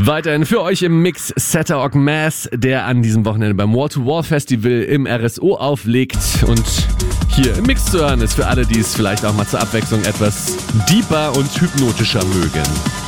Weiterhin für euch im Mix Setter Mass, der an diesem Wochenende beim Wall-to-Wall-Festival im RSO auflegt. Und hier im Mix zu hören ist für alle, die es vielleicht auch mal zur Abwechslung etwas deeper und hypnotischer mögen.